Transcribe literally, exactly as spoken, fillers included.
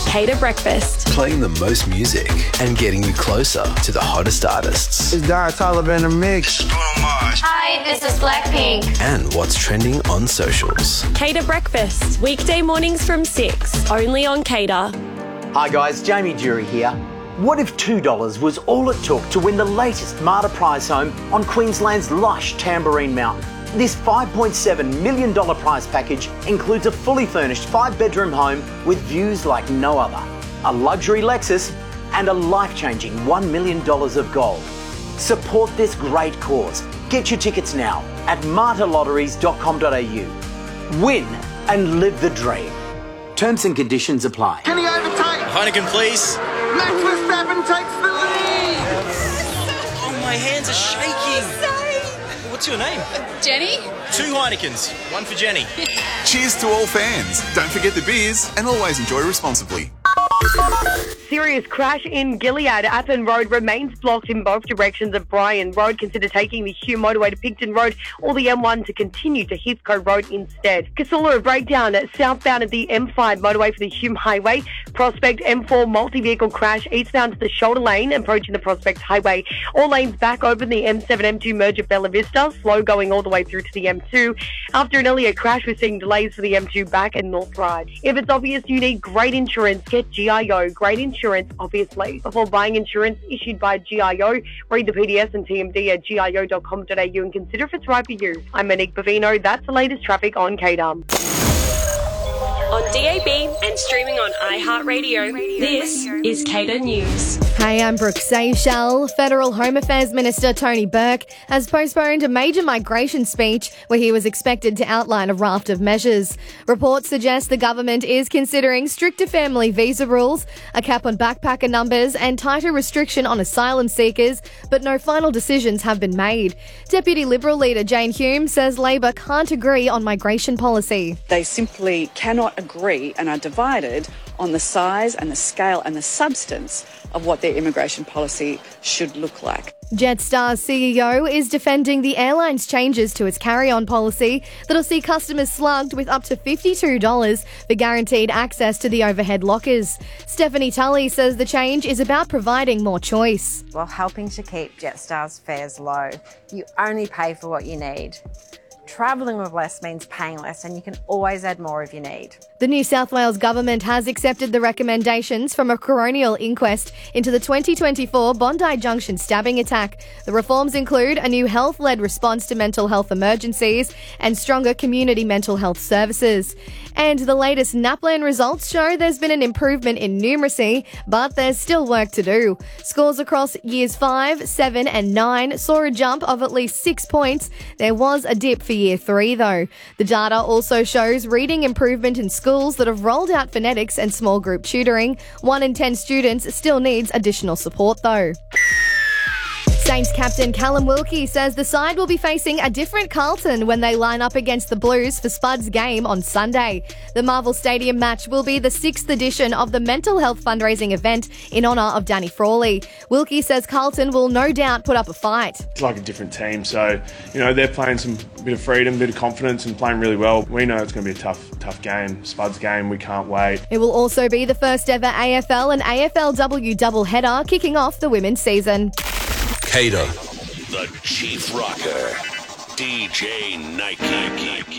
Cater Breakfast. Playing the most music and getting you closer to the hottest artists. It's Dara Taliban in the mix. Hi, this is Blackpink. And what's trending on socials. Cater Breakfast. Weekday mornings from six. Only on Cater. Hi guys, Jamie Jury here. What if two dollars was all it took to win the latest Marta Prize home on Queensland's lush Tamborine Mountain? This five point seven million dollars prize package includes a fully furnished five-bedroom home with views like no other, a luxury Lexus, and a life-changing one million dollars of gold. Support this great cause. Get your tickets now at marta lotteries dot com dot a u. Win and live the dream. Terms and conditions apply. Can he overtake? Heineken, please. Max Verstappen takes the lead. Oh, my hands are shaking. What's your name? Jenny. Two Heinekens. One for Jenny. Cheers to all fans. Don't forget the beers and always enjoy responsibly. Serious crash in Gilead. Appen Road remains blocked in both directions of Bryan Road. Consider taking the Hume motorway to Picton Road or the M one to continue to Heathcote Road instead. Casula, a breakdown southbound at the M five motorway for the Hume Highway. Prospect M four multi-vehicle crash eastbound to the shoulder lane approaching the Prospect Highway. All lanes back open. The M seven M two merge at Bella Vista. Slow going all the way through to the M two. After an earlier crash, we're seeing delays for the M two back and North Ryde. If it's obvious you need great insurance, get G I O. Great insurance, obviously. Before buying insurance issued by G I O, read the P D S and T M D at G I O dot com dot a u and consider if it's right for you. I'm Monique Bavino. That's the latest traffic on K D A M. On D A B and streaming on iHeartRadio, this is Cater News. Hey, I'm Brooke Seychelles. Federal Home Affairs Minister Tony Burke has postponed a major migration speech where he was expected to outline a raft of measures. Reports suggest the government is considering stricter family visa rules, a cap on backpacker numbers and tighter restriction on asylum seekers, but no final decisions have been made. Deputy Liberal leader Jane Hume says Labor can't agree on migration policy. They simply cannot agree and are divided on the size and the scale and the substance of what their immigration policy should look like. Jetstar's C E O is defending the airline's changes to its carry-on policy that'll see customers slugged with up to fifty-two dollars for guaranteed access to the overhead lockers. Stephanie Tully says the change is about providing more choice. While helping to keep Jetstar's fares low, you only pay for what you need. Travelling with less means paying less, and you can always add more if you need. The New South Wales government has accepted the recommendations from a coronial inquest into the twenty twenty-four Bondi Junction stabbing attack. The reforms include a new health-led response to mental health emergencies and stronger community mental health services. And the latest NAPLAN results show there's been an improvement in numeracy, but there's still work to do. Scores across years five, seven and nine saw a jump of at least six points. There was a dip for year three though. The data also shows reading improvement in schools that have rolled out phonetics and small group tutoring. One in ten students still needs additional support though. Saints captain Callum Wilkie says the side will be facing a different Carlton when they line up against the Blues for Spud's game on Sunday. The Marvel Stadium match will be the sixth edition of the mental health fundraising event in honour of Danny Frawley. Wilkie says Carlton will no doubt put up a fight. It's like a different team, so you know they're playing some bit of freedom, bit of confidence and playing really well. We know it's going to be a tough, tough game. Spud's game, we can't wait. It will also be the first ever A F L and A F L W doubleheader kicking off the women's season. Cater. The Chief Rocker, D J Nike.